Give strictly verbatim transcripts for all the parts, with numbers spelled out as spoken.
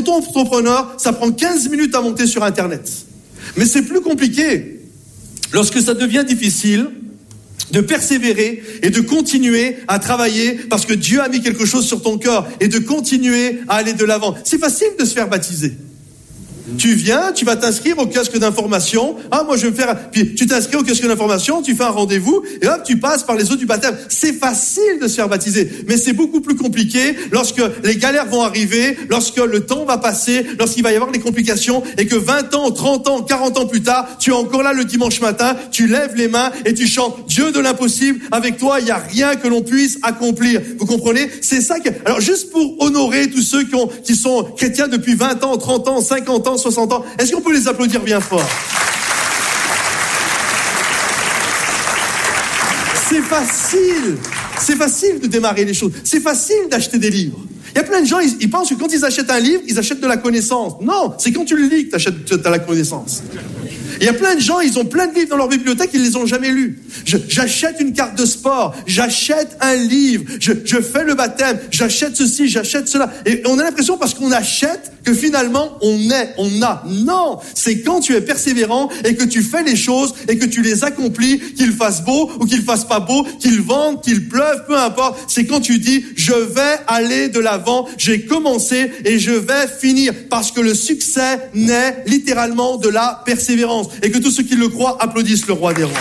auto-entrepreneur, ça prend quinze minutes à monter sur Internet. Mais c'est plus compliqué lorsque ça devient difficile de persévérer et de continuer à travailler parce que Dieu a mis quelque chose sur ton cœur et de continuer à aller de l'avant. C'est facile de se faire baptiser. Tu viens, tu vas t'inscrire au kiosque d'information. Ah, moi je vais me faire... Puis tu t'inscris au kiosque d'information, tu fais un rendez-vous et hop, tu passes par les eaux du baptême. C'est facile de se faire baptiser, mais c'est beaucoup plus compliqué lorsque les galères vont arriver, lorsque le temps va passer, lorsqu'il va y avoir des complications et que vingt ans, trente ans, quarante ans plus tard, tu es encore là le dimanche matin, tu lèves les mains et tu chantes « Dieu de l'impossible, avec toi, il n'y a rien que l'on puisse accomplir ». Vous comprenez? C'est ça que... Alors juste pour honorer tous ceux qui, ont, qui sont chrétiens depuis vingt ans, trente ans, cinquante ans, soixante ans. Est-ce qu'on peut les applaudir bien fort? C'est facile. C'est facile de démarrer les choses. C'est facile d'acheter des livres. Il y a plein de gens, ils, ils pensent que quand ils achètent un livre, ils achètent de la connaissance. Non, c'est quand tu le lis que tu achètes de la connaissance. Il y a plein de gens, ils ont plein de livres dans leur bibliothèque, ils les ont jamais lus. Je, j'achète une carte de sport, j'achète un livre, je, je fais le baptême, j'achète ceci, j'achète cela. Et on a l'impression parce qu'on achète que finalement on est, on a. Non, c'est quand tu es persévérant et que tu fais les choses et que tu les accomplis, qu'ils fassent beau ou qu'ils fassent pas beau, qu'ils vendent, qu'il pleuve, peu importe. C'est quand tu dis je vais aller de l'avant, j'ai commencé et je vais finir parce que le succès naît littéralement de la persévérance. Et que tous ceux qui le croient applaudissent le roi des rois.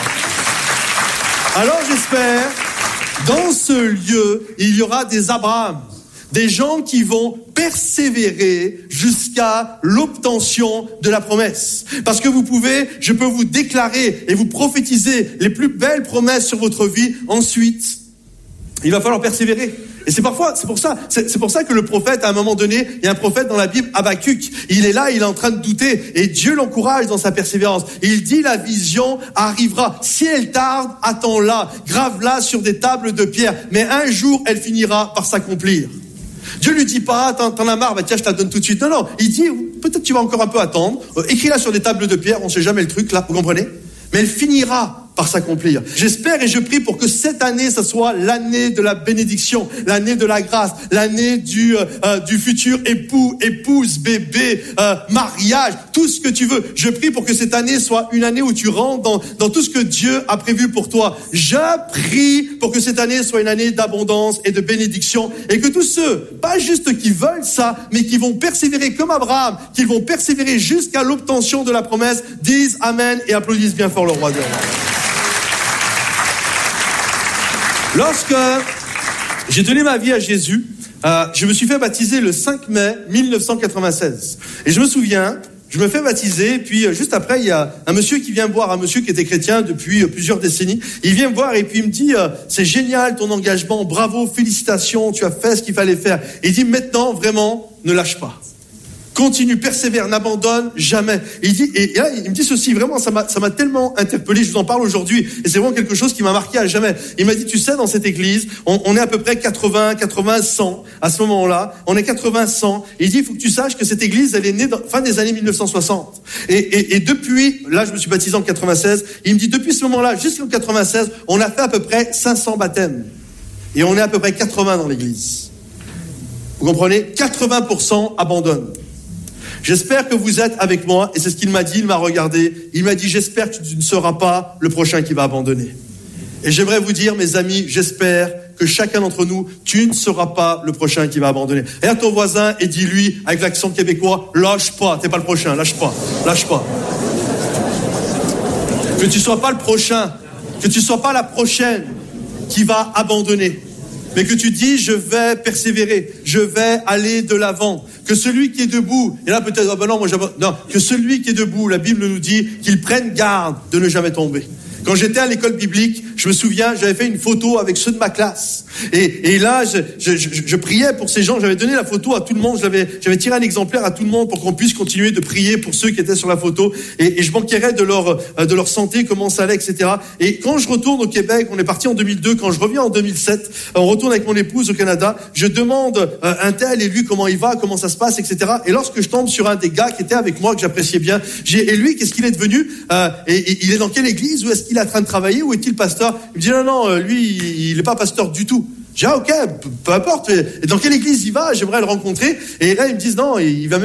Alors j'espère, dans ce lieu, il y aura des Abraham, des gens qui vont persévérer jusqu'à l'obtention de la promesse. Parce que vous pouvez, je peux vous déclarer et vous prophétiser les plus belles promesses sur votre vie. Ensuite, il va falloir persévérer. Et c'est parfois, c'est pour ça, c'est, c'est pour ça que le prophète, à un moment donné, il y a un prophète dans la Bible, Habakkuk. Il est là, il est en train de douter, et Dieu l'encourage dans sa persévérance. Il dit, la vision arrivera. Si elle tarde, attends-la, grave-la sur des tables de pierre. Mais un jour, elle finira par s'accomplir. Dieu lui dit pas, t'en, t'en as marre, bah tiens, je te la donne tout de suite. Non, non, il dit, peut-être tu vas encore un peu attendre. Euh, écris-la sur des tables de pierre, on sait jamais le truc, là, vous comprenez? Mais elle finira par s'accomplir. J'espère et je prie pour que cette année, ça soit l'année de la bénédiction, l'année de la grâce, l'année du euh, du futur époux, épouse, bébé, euh, mariage, tout ce que tu veux. Je prie pour que cette année soit une année où tu rentres dans, dans tout ce que Dieu a prévu pour toi. Je prie pour que cette année soit une année d'abondance et de bénédiction et que tous ceux, pas juste qui veulent ça, mais qui vont persévérer comme Abraham, qui vont persévérer jusqu'à l'obtention de la promesse, disent Amen et applaudissent bien fort le roi des rois. Lorsque j'ai donné ma vie à Jésus, euh, je me suis fait baptiser le cinq mai mille neuf cent quatre-vingt-seize. Et je me souviens, je me fais baptiser, puis euh, juste après, il y a un monsieur qui vient me voir, un monsieur qui était chrétien depuis euh, plusieurs décennies. Il vient me voir et puis il me dit euh, « C'est génial ton engagement, bravo, félicitations, tu as fait ce qu'il fallait faire. » Et il dit « Maintenant, vraiment, ne lâche pas. Continue, persévère, n'abandonne jamais. » Et il dit, et là, il me dit ceci, vraiment, ça m'a, ça m'a tellement interpellé, je vous en parle aujourd'hui, et c'est vraiment quelque chose qui m'a marqué à jamais. Il m'a dit, tu sais, dans cette église, on, on est à peu près quatre-vingts, quatre-vingts, cent, à ce moment-là, on est quatre-vingts, cent. Et il dit, il faut que tu saches que cette église, elle est née dans, fin des années mille neuf cent soixante. Et, et, et depuis, là, je me suis baptisé en quatre-vingt-seize, il me dit, depuis ce moment-là, jusqu'en quatre-vingt-seize, on a fait à peu près cinq cents baptêmes. Et on est à peu près quatre-vingts dans l'église. Vous comprenez? quatre-vingts pour cent abandonnent. J'espère que vous êtes avec moi, et c'est ce qu'il m'a dit, il m'a regardé, il m'a dit, j'espère que tu ne seras pas le prochain qui va abandonner. Et j'aimerais vous dire, mes amis, j'espère que chacun d'entre nous, tu ne seras pas le prochain qui va abandonner. Et à ton voisin, et dis-lui, avec l'accent québécois, lâche pas, t'es pas le prochain, lâche pas, lâche pas. Que tu sois pas le prochain, que tu sois pas la prochaine qui va abandonner. Mais que tu dis, je vais persévérer, je vais aller de l'avant. Que celui qui est debout, et là peut-être, oh ben non, moi j'abandonne. Non, que celui qui est debout, la Bible nous dit qu'il prenne garde de ne jamais tomber. Quand j'étais à l'école biblique, je me souviens, j'avais fait une photo avec ceux de ma classe. Et, et là, je, je, je, je priais pour ces gens. J'avais donné la photo à tout le monde. J'avais, j'avais tiré un exemplaire à tout le monde pour qu'on puisse continuer de prier pour ceux qui étaient sur la photo. Et, et je m'enquérais de leur, de leur santé, comment ça allait, et cetera. Et quand je retourne au Québec, on est parti en deux mille deux. Quand je reviens en deux mille sept, on retourne avec mon épouse au Canada. Je demande euh, un tel et lui comment il va, comment ça se passe, et cetera. Et lorsque je tombe sur un des gars qui était avec moi, que j'appréciais bien, j'ai, et lui, qu'est-ce qu'il est devenu euh, et, et il est dans quelle église? Où est-ce qu'il est en train de travailler? Où est-il pasteur? Il me dit non, non, lui, il n'est pas pasteur du tout. J'ai dit, ah, ok, peu importe. Et dans quelle église il va? J'aimerais le rencontrer. Et là, ils me disent, non, il va même